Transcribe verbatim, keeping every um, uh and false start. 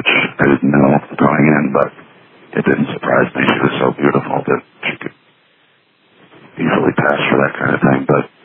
which I didn't know going in, but it didn't surprise me. She was so beautiful that she could easily pass for that kind of thing. But